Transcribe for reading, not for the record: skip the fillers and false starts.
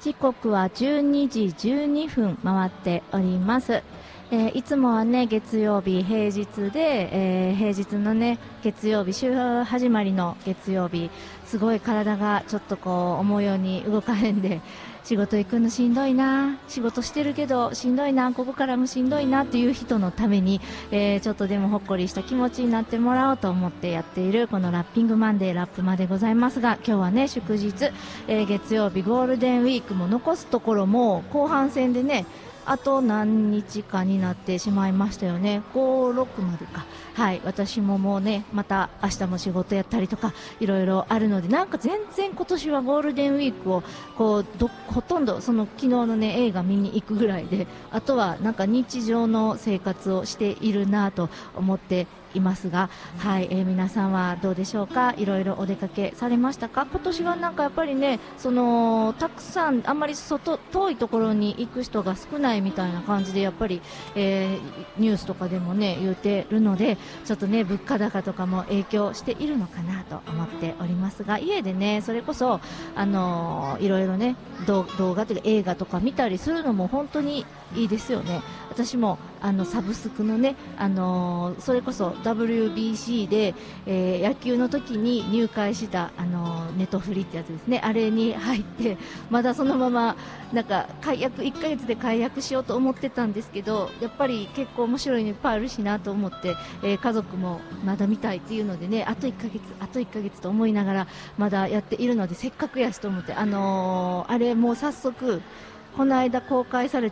時刻は12時12分回っております。いつもはね月曜日平日で、平日のね月曜日週始まりの月曜日すごい体がちょっとこう思うように動かへんで仕事行くのしんどいな、仕事してるけどしんどいな、ここからもしんどいなっていう人のために、ちょっとでもほっこりした気持ちになってもらおうと思ってやっているこのラッピングマンデーラップまでございますが、今日はね祝日、月曜日ゴールデンウィークも残すところも後半戦でねあと何日かになってしまいましたよね。5、6までか。はい、私ももうねまた明日も仕事やったりとかいろいろあるので、なんか全然今年はゴールデンウィークをこうほとんどその昨日のね映画見に行くぐらいで、あとはなんか日常の生活をしているなと思っていますが、はい、皆さんはどうでしょうか。いろいろお出かけされましたか。今年はなんかやっぱりねそのたくさんあんまり遠いところに行く人が少ないみたいな感じでやっぱり、ニュースとかでもね言ってるので、ちょっとね物価高とかも影響しているのかなと思っておりますが、家でねそれこそいろいろね動画というか映画とか見たりするのも本当にいいですよね。私もサブスクのね、それこそ WBC で、野球の時に入会したネトフリってやつですね、あれに入ってまだそのままなんか解約1ヶ月で解約しようと思ってたんですけど、やっぱり結構面白いのいっぱいあるしなと思って、家族もまだ見たいっていうのでね、あと1ヶ月あと1ヶ月と思いながらまだやっているので、せっかくやしと思って、あれもう早速この間公開され